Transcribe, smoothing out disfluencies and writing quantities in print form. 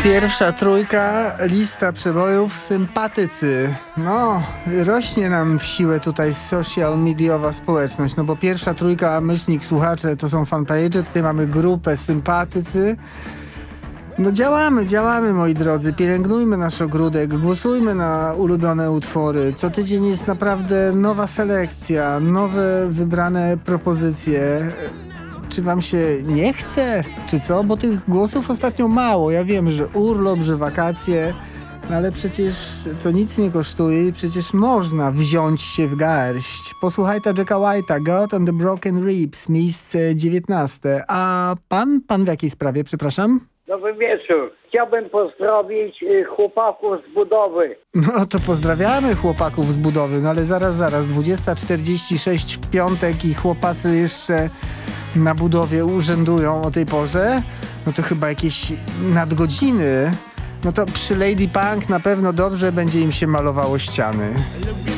Pierwsza trójka, lista przebojów, sympatycy. No, rośnie nam w siłę tutaj social mediowa społeczność, no bo pierwsza trójka, myślnik, słuchacze to są fanpage, tutaj mamy grupę sympatycy. No działamy moi drodzy, pielęgnujmy nasz ogródek, głosujmy na ulubione utwory. Co tydzień jest naprawdę nowa selekcja, nowe wybrane propozycje. Czy wam się nie chce, czy co? Bo tych głosów ostatnio mało. Ja wiem, że urlop, że wakacje, no ale przecież to nic nie kosztuje i przecież można wziąć się w garść. Posłuchaj ta Jacka White'a, God and the Broken Ribs, miejsce 19. A pan w jakiej sprawie, przepraszam? Dobry wieczór. Chciałbym pozdrowić chłopaków z budowy. No to pozdrawiamy chłopaków z budowy, no ale zaraz, 20:46 w piątek i chłopacy jeszcze na budowie urzędują o tej porze. No to chyba jakieś nadgodziny. No to przy Lady Punk na pewno dobrze będzie im się malowało ściany.